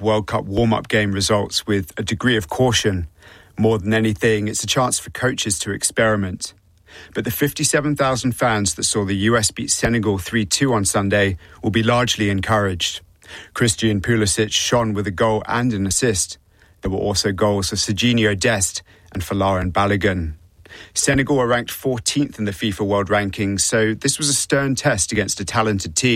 World Cup warm-up game results with a degree of caution. More than anything, it's a chance for coaches to experiment. But the 57,000 fans that saw the US beat Senegal 3-2 on Sunday will be largely encouraged. Christian Pulisic shone with a goal and an assist. There were also goals for Serginho Dest and for Laurent Balogun. Senegal are ranked 14th in the FIFA World Rankings, so this was a stern test against a talented team.